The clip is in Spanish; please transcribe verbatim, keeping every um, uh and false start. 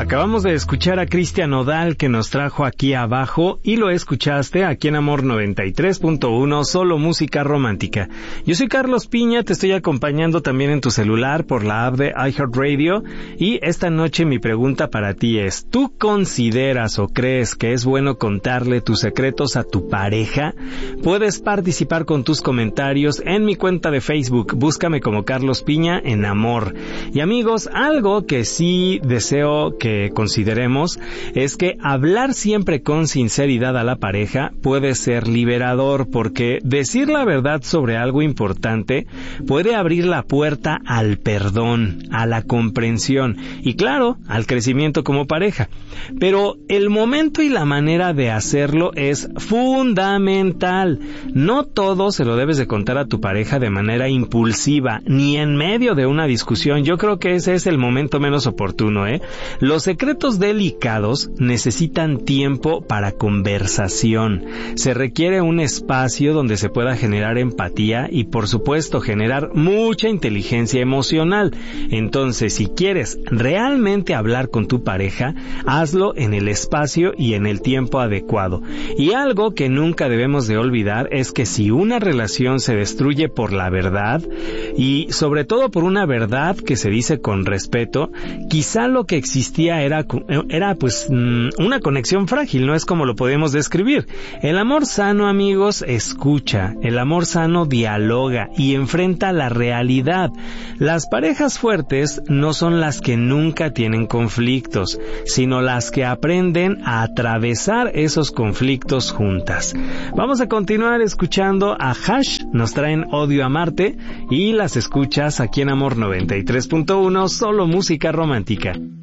Acabamos de escuchar a Cristian Nodal, que nos trajo Aquí Abajo, y lo escuchaste aquí en Amor noventa y tres punto uno, solo música romántica. Yo soy Carlos Piña, te estoy acompañando también en tu celular por la app de iHeartRadio, y esta noche mi pregunta para ti es, ¿tú consideras o crees que es bueno contarle tus secretos a tu pareja? Puedes participar con tus comentarios en mi cuenta de Facebook, búscame como Carlos Piña en Amor. Y amigos, algo que sí deseo que consideremos es que hablar siempre con sinceridad a la pareja puede ser liberador, porque decir la verdad sobre algo importante puede abrir la puerta al perdón, a la comprensión y, claro, al crecimiento como pareja. Pero el momento y la manera de hacerlo es fundamental. No todo se lo debes de contar a tu pareja de manera impulsiva, ni en medio de una discusión. Yo creo que ese es el momento menos oportuno, ¿eh? Los secretos delicados necesitan tiempo para conversación. Se requiere un espacio donde se pueda generar empatía y, por supuesto, generar mucha inteligencia emocional. Entonces, si quieres realmente hablar con tu pareja, hazlo en el espacio y en el tiempo adecuado. Y algo que nunca debemos de olvidar es que si una relación se destruye por la verdad, y sobre todo por una verdad que se dice con respeto, quizá lo que existía era, era pues una conexión frágil, no es como lo podemos describir. El amor sano, amigos, escucha, el amor sano dialoga y enfrenta la realidad. Las parejas fuertes no son las que nunca tienen conflictos, sino las que aprenden a atravesar esos conflictos juntas. Vamos a continuar escuchando a Hash, nos traen Odio Amarte, y las escuchas aquí en Amor noventa y tres punto uno, solo música romántica.